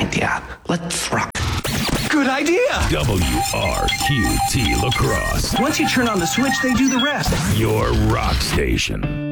idea. Let's rock. Good idea! WRQT Lacrosse. Once you turn on the switch, they do the rest. Your rock station.